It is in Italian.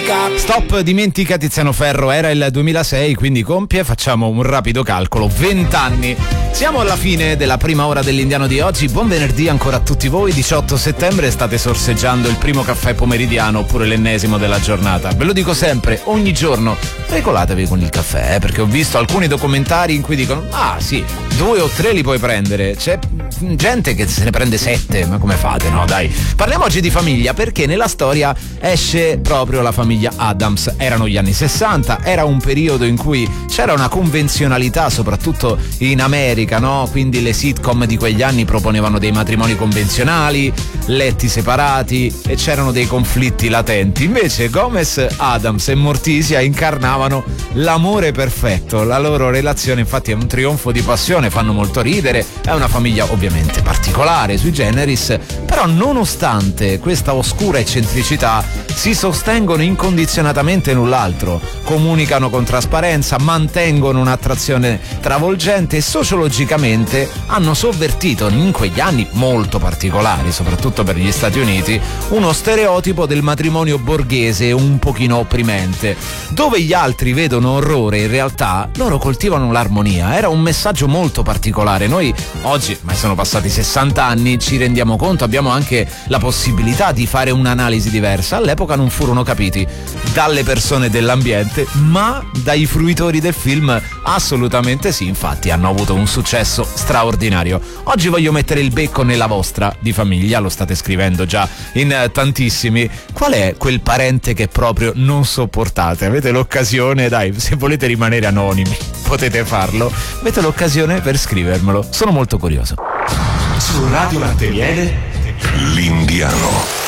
Stop, dimentica Tiziano Ferro, era il 2006, quindi compie, facciamo un rapido calcolo, 20 anni. Siamo alla fine della prima ora dell'Indiano di oggi. Buon venerdì ancora a tutti voi. 18 settembre, state sorseggiando il primo caffè pomeridiano oppure l'ennesimo della giornata. Ve lo dico sempre, ogni giorno regolatevi con il caffè, perché ho visto alcuni documentari in cui dicono ah sì, 2 o 3 li puoi prendere. C'è gente che se ne prende 7, ma come fate? No dai. Parliamo oggi di famiglia, perché nella storia esce proprio la famiglia Addams. Erano gli anni 60, era un periodo in cui c'era una convenzionalità, soprattutto in America, no? Quindi le sitcom di quegli anni proponevano dei matrimoni convenzionali, letti separati e c'erano dei conflitti latenti. Invece Gomez, Addams e Morticia incarnavano l'amore perfetto. La loro relazione infatti è un trionfo di passione, fanno molto ridere, è una famiglia ovviamente particolare, sui generis, però nonostante questa oscura eccentricità si sostengono incondizionatamente l'un l'altro, comunicano con trasparenza, mantengono un'attrazione travolgente e sociologicamente hanno sovvertito in quegli anni molto particolari, soprattutto per gli Stati Uniti, uno stereotipo del matrimonio borghese un pochino opprimente. Dove gli altri vedono orrore, in realtà loro coltivano l'armonia. Era un messaggio molto particolare. Noi oggi, ma sono passati 60 anni, ci rendiamo conto, abbiamo anche la possibilità di fare un'analisi diversa. All'epoca non furono capiti dalle persone dell'ambiente, ma dai fruitori del film assolutamente sì, infatti hanno avuto un successo straordinario. Oggi voglio mettere il becco nella vostra di famiglia, lo state scrivendo già in tantissimi. Qual è quel parente che proprio non sopportate? Avete l'occasione, dai, se volete rimanere anonimi potete farlo, avete l'occasione per scrivermelo, sono molto curioso. Su Radio Latte Miele, l'Indiano.